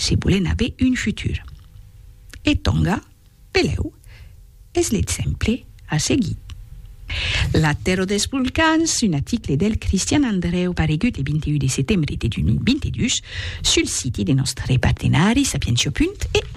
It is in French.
se volen haver un futur. E Tonga, veleu, és l'exemple a seguir. La Terra dels Volcans, un article del Christian Andreu paregut le 21 de setembre de 2022 sul sito del nostre partenari Sapientia.e